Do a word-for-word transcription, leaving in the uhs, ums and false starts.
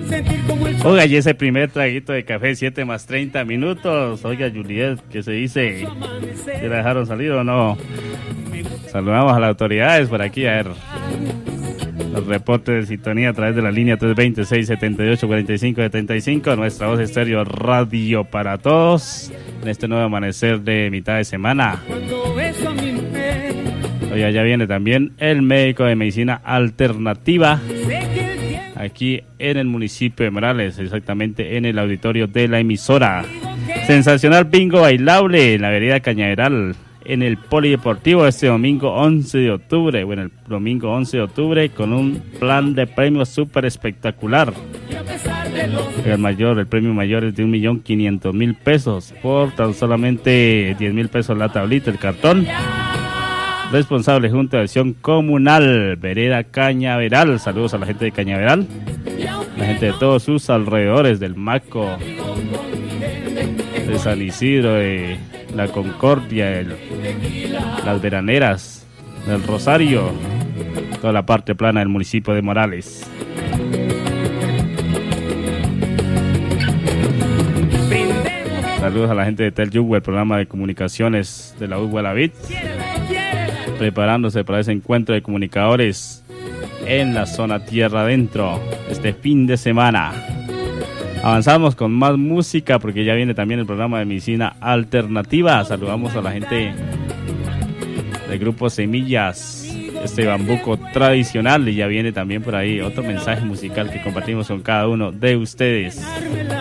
Oiga, y ese primer traguito de café, siete más treinta minutos. Oiga, Juliet, ¿qué se dice? ¿Se la dejaron salir o no? Saludamos a las autoridades por aquí, a ver los reportes de sintonía a través de la línea tres dos cero, seis siete ocho, cuatro cinco siete cinco, nuestra voz estéreo radio para todos, en este nuevo amanecer de mitad de semana. Oiga, ya viene también el médico de medicina alternativa, aquí en el municipio de Morales, exactamente en el auditorio de la emisora. Sensacional bingo bailable en la vereda Cañaveral, en el Polideportivo, este domingo once de octubre, bueno, el domingo once de octubre, con un plan de premios súper espectacular. El mayor, el premio mayor es de un millón quinientos mil pesos, por tan solamente diez mil pesos la tablita, el cartón. Responsable Junta de Acción Comunal, vereda Cañaveral. Saludos a la gente de Cañaveral, la gente de todos sus alrededores, del Maco, de San Isidro, de La Concordia, el, las Veraneras, del Rosario, toda la parte plana del municipio de Morales. Saludos a la gente de Tel Yugo, el programa de comunicaciones de la U Gualavit, preparándose para ese encuentro de comunicadores en la zona tierra adentro este fin de semana. Avanzamos con más música porque ya viene también el programa de medicina alternativa. Saludamos a la gente del grupo Semillas, este bambuco tradicional, y ya viene también por ahí otro mensaje musical que compartimos con cada uno de ustedes.